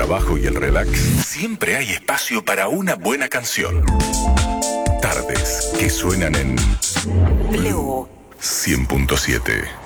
trabajo y el relax, siempre hay espacio para una buena canción. Tardes que suenan en Blue 100.7.